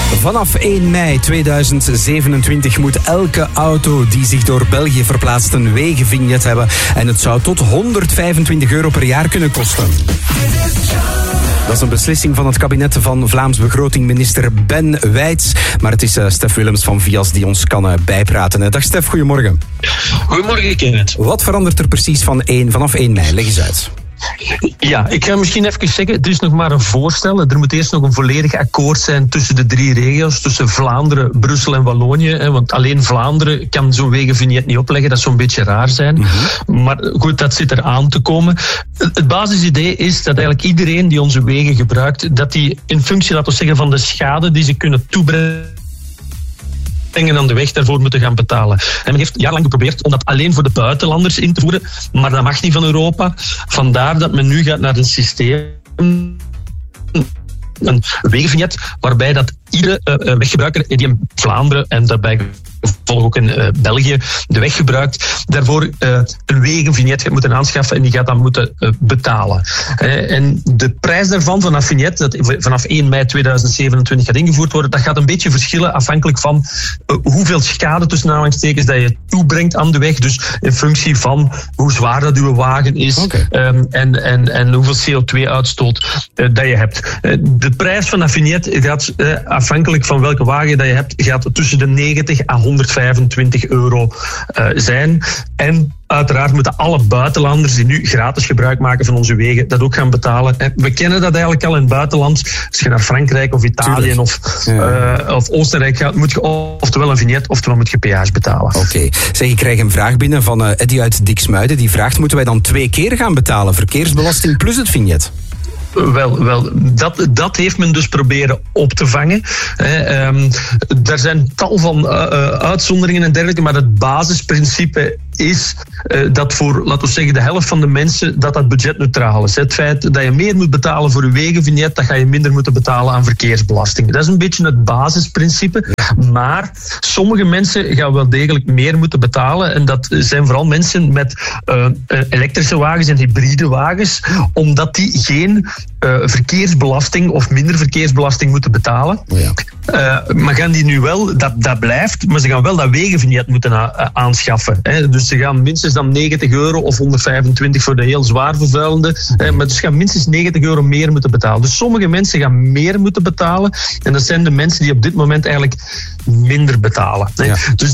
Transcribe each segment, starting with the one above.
Vanaf 1 mei 2027 moet elke auto die zich door België verplaatst een wegenvignet hebben. En het zou tot €125 per jaar kunnen kosten. Dat is een beslissing van het kabinet van Vlaams begrotingminister Ben Wijts. Maar het is Stef Willems van Vias die ons kan bijpraten. Dag Stef, goedemorgen. Goedemorgen, Kenneth. Wat verandert er precies vanaf 1 mei? Leg eens uit. Ja, ik ga misschien even zeggen, het is nog maar een voorstel. Er moet eerst nog een volledig akkoord zijn tussen de 3 regio's, tussen Vlaanderen, Brussel en Wallonië. Want alleen Vlaanderen kan zo'n wegenvignet niet opleggen, dat zou een beetje raar zijn. Mm-hmm. Maar goed, dat zit er aan te komen. Het basisidee is dat eigenlijk iedereen die onze wegen gebruikt, dat die in functie, laten we zeggen, van de schade die ze kunnen toebrengen aan de weg daarvoor moeten gaan betalen. En men heeft jarenlang geprobeerd om dat alleen voor de buitenlanders in te voeren, maar dat mag niet van Europa. Vandaar dat men nu gaat naar een systeem, een wegenvignet, waarbij dat iedere weggebruiker die in Vlaanderen en daarbij gevolg ook in België de weg gebruikt, daarvoor een wegenvignet gaat moeten aanschaffen en die gaat dan moeten betalen. En de prijs daarvan, van dat vignet, dat vanaf 1 mei 2027 gaat ingevoerd worden, dat gaat een beetje verschillen afhankelijk van hoeveel schade tussen aanhalingstekens dat je toebrengt aan de weg. Dus in functie van hoe zwaar dat uw wagen is, en hoeveel CO2-uitstoot dat je hebt. De prijs van dat vignet gaat afhankelijk van welke wagen dat je hebt, gaat tussen de 90 à €125 zijn. En uiteraard moeten alle buitenlanders die nu gratis gebruik maken van onze wegen dat ook gaan betalen. We kennen dat eigenlijk al in het buitenland. Als je naar Frankrijk of Italië of Oostenrijk gaat, moet je oftewel een vignet, oftewel moet je peage betalen. Oké. Zeg, ik krijg een vraag binnen van Eddie uit Diksmuiden. Die vraagt, moeten wij dan 2 keer gaan betalen? Verkeersbelasting plus het vignet? Wel, dat heeft men dus proberen op te vangen. Er zijn tal van uitzonderingen en dergelijke, maar het basisprincipe is dat voor, laten we zeggen, de helft van de mensen dat budgetneutraal is. Het feit dat je meer moet betalen voor je wegenvignet, dat ga je minder moeten betalen aan verkeersbelasting. Dat is een beetje het basisprincipe, maar sommige mensen gaan wel degelijk meer moeten betalen en dat zijn vooral mensen met elektrische wagens en hybride wagens, omdat die geen verkeersbelasting of minder verkeersbelasting moeten betalen. Maar gaan die nu wel, dat blijft, maar ze gaan wel dat wegenvignet moeten aanschaffen. Dus ze gaan minstens dan €90 of €125 voor de heel zwaar vervuilende, maar ze gaan minstens €90 meer moeten betalen. Dus sommige mensen gaan meer moeten betalen en dat zijn de mensen die op dit moment eigenlijk minder betalen. Ja. Dus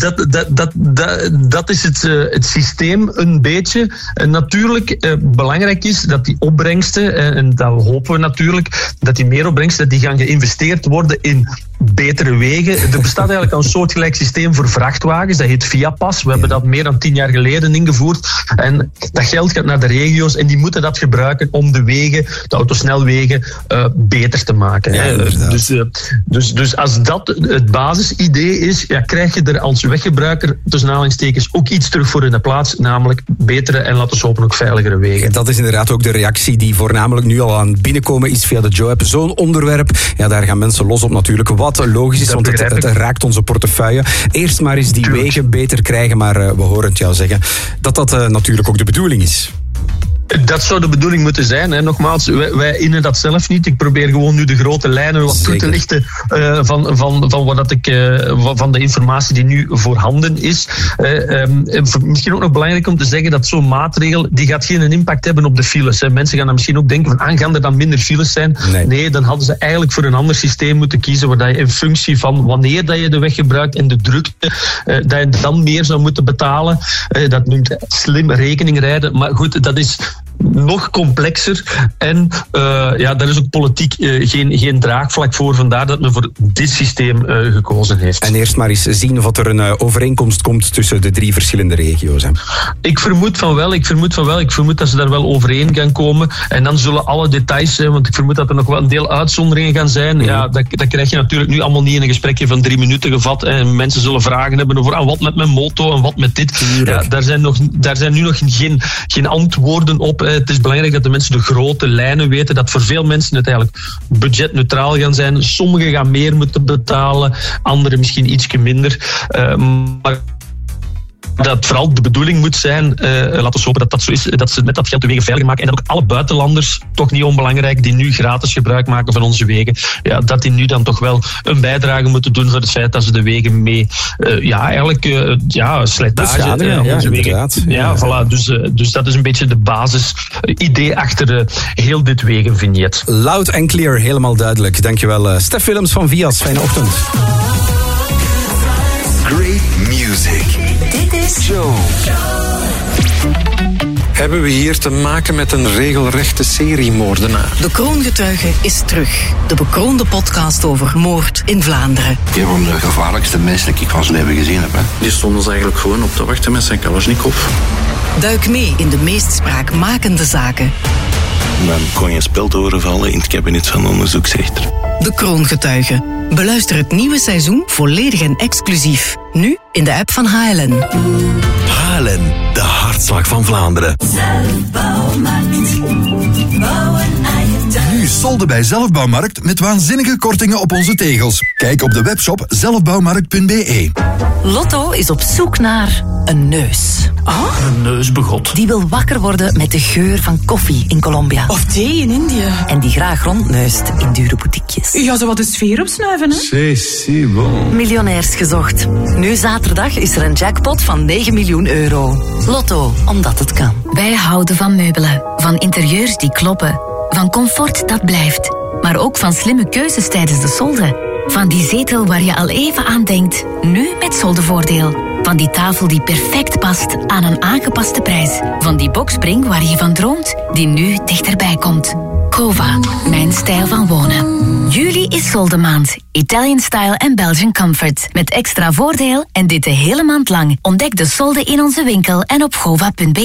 dat is het systeem een beetje. En natuurlijk belangrijk is dat die opbrengsten, en dat hopen we natuurlijk, dat die meeropbrengsten die gaan geïnvesteerd worden in betere wegen. Er bestaat eigenlijk een soortgelijk systeem voor vrachtwagens, dat heet Viapas. We hebben dat meer dan 10 jaar geleden ingevoerd. En dat geld gaat naar de regio's en die moeten dat gebruiken om de wegen, de autosnelwegen, beter te maken. Ja, dus als dat het basisidee is, krijg je er als weggebruiker tussen aanhalingstekens ook iets terug voor in de plaats, namelijk betere en laten we hopen ook veiligere wegen. Dat is inderdaad ook de reactie die voornamelijk nu al aan het binnenkomen is via de Joe-app. Zo'n onderwerp, daar gaan mensen los op natuurlijk. Wat logisch is, want het raakt onze portefeuille. Eerst maar eens die wegen beter krijgen, maar we horen het jou zeggen dat natuurlijk ook de bedoeling is. Dat zou de bedoeling moeten zijn. Hè. Nogmaals, wij innen dat zelf niet. Ik probeer gewoon nu de grote lijnen wat toe te lichten van de informatie die nu voorhanden is. Misschien ook nog belangrijk om te zeggen dat zo'n maatregel die gaat geen impact hebben op de files. Hè. Mensen gaan dan misschien ook denken van gaan er dan minder files zijn? Nee, dan hadden ze eigenlijk voor een ander systeem moeten kiezen waar je in functie van wanneer dat je de weg gebruikt en de drukte, dat je dan meer zou moeten betalen. Dat noemt slim rekeningrijden. Maar goed, dat is nog complexer en daar is ook politiek geen draagvlak voor. Vandaar dat men voor dit systeem gekozen heeft. En eerst maar eens zien of er een overeenkomst komt tussen de 3 verschillende regio's. Hè. Ik vermoed van wel. Ik vermoed dat ze daar wel overeen gaan komen. En dan zullen alle details, want ik vermoed dat er nog wel een deel uitzonderingen gaan zijn. Ja, dat krijg je natuurlijk nu allemaal niet in een gesprekje van 3 minuten gevat. En mensen zullen vragen hebben over wat met mijn moto en wat met dit. Ja, daar zijn nu nog geen antwoorden op. Het is belangrijk dat de mensen de grote lijnen weten, dat voor veel mensen het eigenlijk budgetneutraal gaan zijn. Sommigen gaan meer moeten betalen, anderen misschien ietsje minder. Maar dat vooral de bedoeling moet zijn, laten we hopen dat dat zo is, dat ze met dat geld de wegen veiliger maken en dat ook alle buitenlanders, toch niet onbelangrijk, die nu gratis gebruik maken van onze wegen, ja, dat die nu dan toch wel een bijdrage moeten doen voor het feit dat ze de wegen mee, slijtage aan onze wegen. Ja, voilà. Dus dat is een beetje de basisidee achter heel dit wegenvignet. Loud en clear, helemaal duidelijk. Dankjewel, Stef Willems van Vias. Fijne ochtend. Great music. Dit is Joe. Hebben we hier te maken met een regelrechte seriemoordenaar? De Kroongetuige is terug. De bekroonde podcast over moord in Vlaanderen. Een van de gevaarlijkste mensen die ik van zijn leven gezien heb. Hè. Die stond ons eigenlijk gewoon op te wachten met zijn Kalashnikov. Duik mee in de meest spraakmakende zaken. Dan kon je een spel doorvallen in het kabinet van de onderzoeksrechter. De Kroongetuige. Beluister het nieuwe seizoen volledig en exclusief. Nu in de app van HLN. HLN, de hartslag van Vlaanderen. Nu solden bij Zelfbouwmarkt met waanzinnige kortingen op onze tegels. Kijk op de webshop zelfbouwmarkt.be. Lotto is op zoek naar een neus. Oh? Een neusbegot. Die wil wakker worden met de geur van koffie in Colombia. Of thee in Indië. En die graag rondneust in dure boutiquejes. Ja, zo wat de sfeer opsnuiven, hè? C'est bon. Miljonairs gezocht. Nu zaterdag is er een jackpot van 9 miljoen euro. Lotto, omdat het kan. Wij houden van meubelen. Van interieurs die kloppen. Van comfort dat blijft. Maar ook van slimme keuzes tijdens de solde. Van die zetel waar je al even aan denkt. Nu met soldevoordeel. Van die tafel die perfect past aan een aangepaste prijs. Van die boxspring waar je van droomt, die nu dichterbij komt. Cova, mijn stijl van wonen. Juli is soldemaand. Italian style en Belgian comfort. Met extra voordeel en dit de hele maand lang. Ontdek de solden in onze winkel en op gova.be.